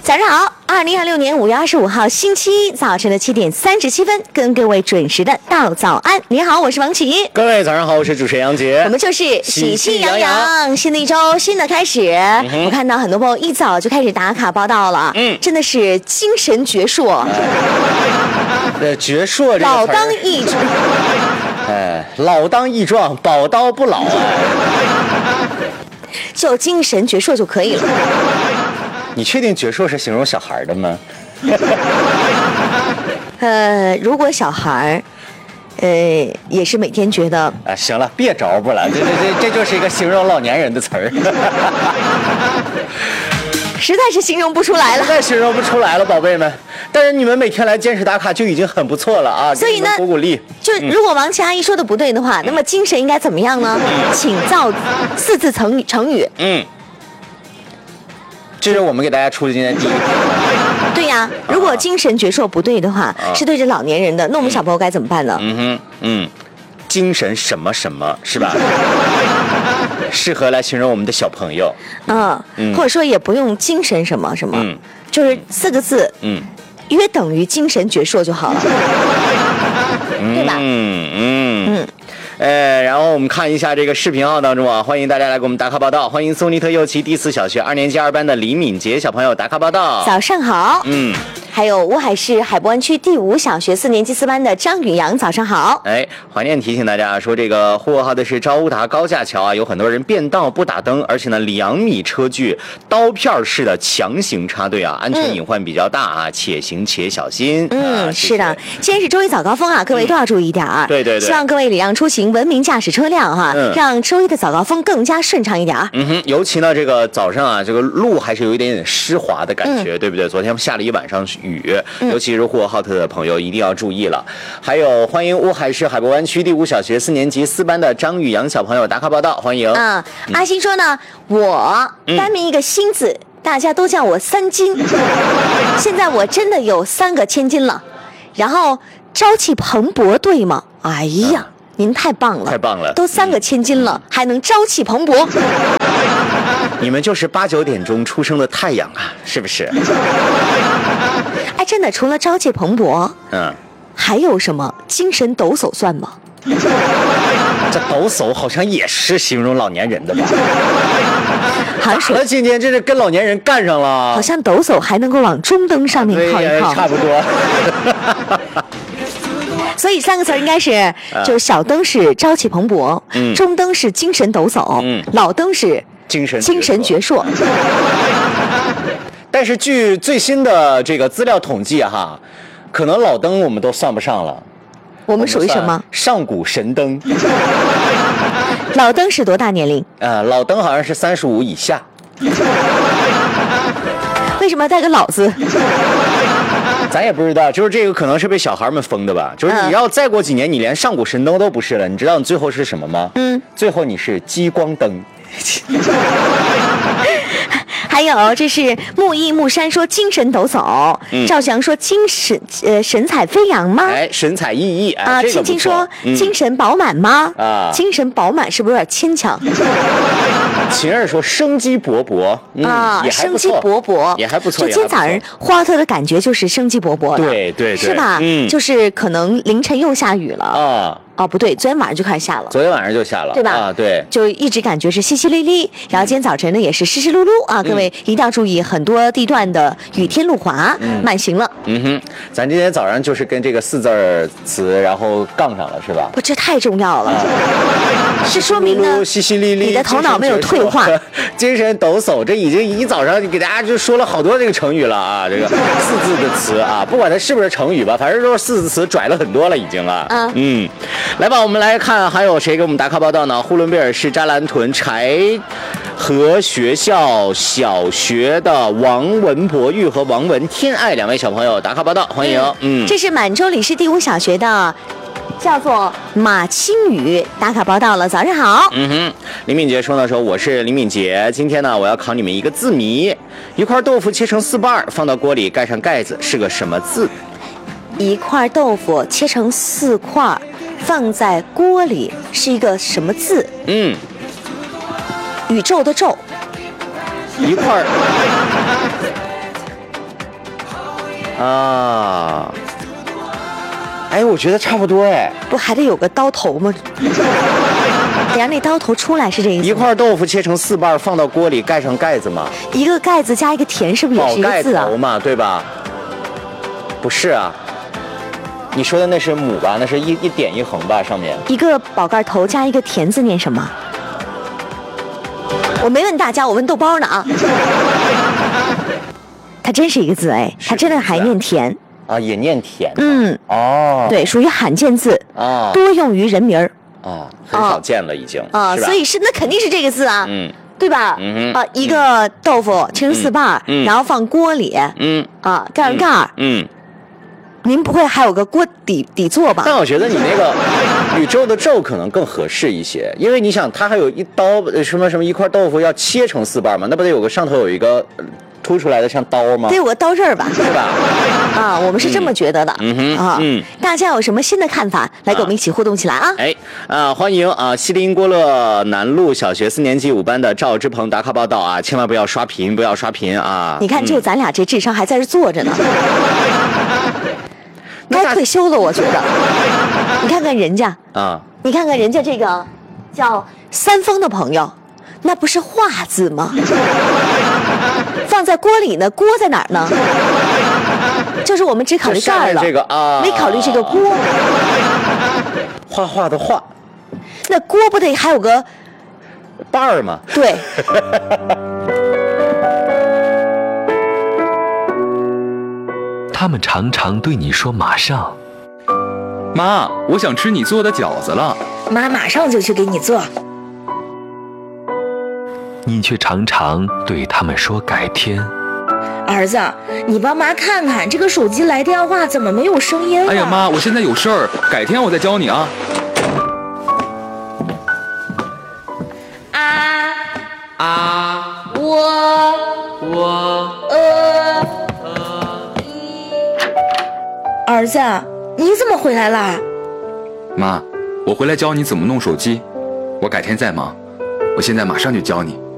早上好，2026年5月25号星期一早晨的7点37分，跟各位准时的道早安。你好，我是王琦。 各位早上好，我是主持人杨杰。 我们就是喜气洋洋，新的一周，新的开始。我看到很多朋友一早就开始打卡报道了，真的是精神矍铄。 矍铄， 老当益壮。 老当益壮，宝刀不老就精神矍铄就可以了。 你确定矍铄是形容小孩的吗？ 如果小孩也是每天觉得行了，别着不了，这就是一个形容老年人的词儿。 实在是形容不出来了， 实在形容不出来了，宝贝们。但是你们每天来坚持打卡就已经很不错了啊！ 所以呢， 鼓励。 就如果王琦阿姨说的不对的话，那么精神应该怎么样呢？请造4字成语。 这是我们给大家出的今天第一个。 对呀，如果精神矍铄不对的话，是对着老年人的，那我们小朋友该怎么办呢？ 精神什么什么是吧？适合来形容我们的小朋友。或者说也不用精神什么什么，就是4个字，约等于精神矍铄就好了，对吧？ 然后我们看一下这个视频号当中啊，欢迎大家来给我们打卡报道。欢迎松尼特右旗第4小学2年级2班的李敏杰小朋友打卡报道。 早上好。还有乌海市海博湾区第5小学4年级4班的张宇阳，早上好。 怀念提醒大家说，这个呼和浩特市昭乌达高架桥啊，有很多人变道不打灯，而且呢2米车距刀片式的强行插队啊，安全隐患比较大啊，且行且小心。 是的，今天是周一早高峰啊，各位都要注意一点儿。 对， 希望各位礼让出行，文明驾驶车辆哈，让周一的早高峰更加顺畅一点。 尤其呢这个早上啊，这个路还是有一点点湿滑的感觉，对不对？昨天下了一晚上雨，尤其是呼和浩特的朋友一定要注意了。还有欢迎乌海市海博湾区第5小学4年级4班的张宇阳小朋友打卡报道，欢迎。 阿星说呢，我单名一个星字，大家都叫我3斤，现在我真的有3个千斤了，然后朝气蓬勃，对吗？哎呀，您太棒了， 太棒了， 都3个千斤了，还能朝气蓬勃。 你们就是8、9点钟出生的太阳啊，是不是？ 真的，除了朝气蓬勃，还有什么精神抖擞算吗？ 这抖擞好像也是形容老年人的吧？ 好了，今天这是跟老年人干上了。 好像抖擞还能够往中灯上面靠一靠， 差不多。 所以3个词应该是，就是小灯是朝气蓬勃，中灯是精神抖擞，老灯是精神矍铄。 但是据最新的这个资料统计哈，可能老灯我们都算不上了。 我们属于什么？ 上古神灯。 老灯是多大年龄？ 老灯好像是35以下。 为什么要带个老字？ 咱也不知道，就是这个可能是被小孩们封的吧。就是你要再过几年，你连上古神灯都不是了，你知道你最后是什么吗？最后你是激光灯。 还有，这是木易木山说精神抖擞，赵翔说神采飞扬吗？ 神采奕奕青青说精神饱满吗？精神饱满是不是有点牵强？ 秦儿说生机勃勃生机勃勃也还不错。 就今天早上呼和浩特的感觉就是生机勃勃的， 对， 是吧？就是可能凌晨又下雨了不对，昨天晚上就开始下了。 昨天晚上就下了， 对吧？ 对， 就一直感觉是淅淅沥沥，然后今天早晨呢也是湿湿漉漉各位一定要注意，很多地段的雨天路滑，慢行了。 咱今天早上就是跟这个4字词，然后杠上了，是吧？ 这太重要了，是说明呢， 淅淅沥沥， 你的头脑没有退化， 精神抖擞，这已经一早上给大家就说了好多这个成语了啊，这个4字的词不管它是不是成语吧，反正都是4字词拽了很多了已经了。来吧，我们来看还有谁给我们打卡报道呢？呼伦贝尔市扎兰屯柴河学校小学的王文博玉和王文天爱2位小朋友打卡报道，欢迎。 这是满洲里市第5小学的叫做马青雨打卡报道了，早上好。 林敏杰说呢，说我是林敏杰，今天呢我要考你们一个字谜，一块豆腐切成4瓣，放到锅里盖上盖子，是个什么字？ 一块豆腐切成4块，放在锅里是一个什么字？ 宇宙的宙。一块啊。哎，我觉得差不多哎。 不还得有个刀头吗？等下那刀头出来是这意思。 一块豆腐切成4瓣，放到锅里，盖上盖子嘛。 一个盖子加一个田，是不是也是一个字啊？ 宝盖头嘛，对吧？不是啊，你说的那是母吧？那是一点一横吧？上面一个宝盖头加一个田字念什么？我没问大家，我问豆包呢啊。它真是一个字哎，它真的还念田啊，也念田。 哦，对，属于罕见字啊， 多用于人名儿啊，很少见了已经啊，所以是那肯定是这个字啊，对吧？一个豆腐切成4瓣，然后放锅里，盖上盖儿，您不会还有个锅底座吧？ 但我觉得你那个宇宙的宙可能更合适一些，因为你想，它还有一刀什么一块豆腐要切成4瓣嘛，那不得有个上头有一个凸出来的像刀吗？ 得有个刀刃吧？ 是吧？ 啊，我们是这么觉得的。大家有什么新的看法，来跟我们一起互动起来啊！ 欢迎啊，西林郭勒南路小学4年级5班的赵之鹏打卡报道啊，千万不要刷屏，不要刷屏啊！ 你看，就咱俩这智商还在这坐着呢。该退休了，我觉得。你看看人家啊，你看看人家这个叫三丰的朋友，那不是画字吗？放在锅里呢，锅在哪儿呢？就是我们只考虑盖儿了， 这个啊， 没考虑这个锅。 画画的画， 那锅不得还有个瓣儿吗？ 对。 他们常常对你说马上。 妈，我想吃你做的饺子了。 妈马上就去给你做。 你却常常对他们说改天。 儿子，你帮妈看看这个手机来电话怎么没有声音了？ 哎呀妈，我现在有事儿，改天我再教你啊。 儿子，你怎么回来啦？ 妈，我回来教你怎么弄手机，我改天再忙，我现在马上就教你。